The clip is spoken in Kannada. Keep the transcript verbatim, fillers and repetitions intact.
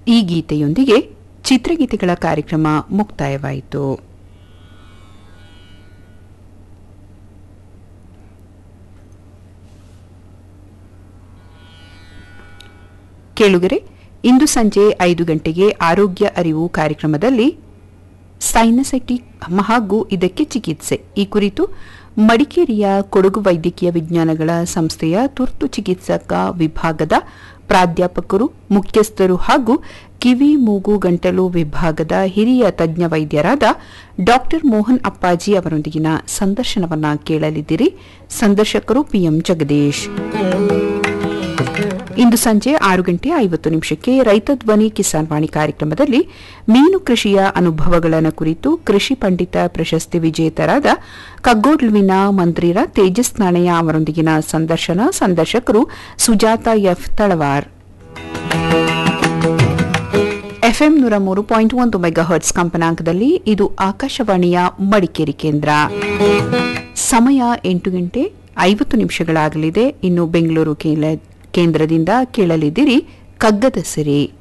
ಈ ಗೀತೆಯೊಂದಿಗೆ ಚಿತ್ರಗೀತೆಗಳ ಕಾರ್ಯಕ್ರಮ ಮುಕ್ತಾಯವಾಯಿತು. ಕೇಳುಗರೆ, ಇಂದು ಸಂಜೆ ಐದು ಗಂಟೆಗೆ ಆರೋಗ್ಯ ಅರಿವು ಕಾರ್ಯಕ್ರಮದಲ್ಲಿ ಸೈನಸೈಟಿಕ್ ಹಾಗೂ ಇದಕ್ಕೆ ಚಿಕಿತ್ಸೆ ಈ ಕುರಿತು ಮಡಿಕೇರಿಯ ಕೊಡಗು ವೈದ್ಯಕೀಯ ವಿಜ್ಞಾನಗಳ ಸಂಸ್ಥೆಯ ತುರ್ತು ಚಿಕಿತ್ಸಕ ವಿಭಾಗದ ಪ್ರಾಧ್ಯಾಪಕರು, ಮುಖ್ಯಸ್ಥರು ಹಾಗೂ ಕಿವಿ ಮೂಗು ಗಂಟಲು ವಿಭಾಗದ ಹಿರಿಯ ತಜ್ಞ ವೈದ್ಯರಾದ ಡಾ ಮೋಹನ್ ಅಪ್ಪಾಜಿ ಅವರೊಂದಿಗಿನ ಸಂದರ್ಶನವನ್ನ ಕೇಳಲಿದ್ದೀರಿ. ಸಂದರ್ಶಕರು ಪಿಎಂ ಜಗದೀಶ್. ಇಂದು ಸಂಜೆ ಆರು ಗಂಟೆ ಐವತ್ತು ನಿಮಿಷಕ್ಕೆ ರೈತ ಧ್ವನಿ ಕಿಸಾನ್ ವಾಣಿ ಕಾರ್ಯಕ್ರಮದಲ್ಲಿ ಮೀನು ಕೃಷಿಯ ಅನುಭವಗಳನ್ನು ಕುರಿತು ಕೃಷಿ ಪಂಡಿತ ಪ್ರಶಸ್ತಿ ವಿಜೇತರಾದ ಕಗ್ಗೋಡ್ಲುವಿನ ಮಂತ್ರಿರ ತೇಜಸ್ ನಾಣಯ್ಯ ಅವರೊಂದಿಗಿನ ಸಂದರ್ಶನ. ಸಂದರ್ಶಕರು ಸುಜಾತ ಎಫ್ ತಳವಾರ್. ಎಫ್ಎಂ ನೂರ ಮೂರು ಪಾಯಿಂಟ್ ಒಂದು ಮೆಗಾಹರ್ಟ್ಸ್ ಕಂಪನಾಂಕದಲ್ಲಿ ಇದು ಆಕಾಶವಾಣಿಯ ಮಡಿಕೇರಿ ಕೇಂದ್ರ. ಸಮಯ ಎಂಟು ಗಂಟೆ ಐವತ್ತು ನಿಮಿಷಗಳಾಗಲಿದೆ. ಇನ್ನು ಬೆಂಗಳೂರು ಕೇಂದ್ರದಿಂದ ಕೇಳಲಿದ್ದೀರಿ ಕಗ್ಗದ ಸಿರಿ.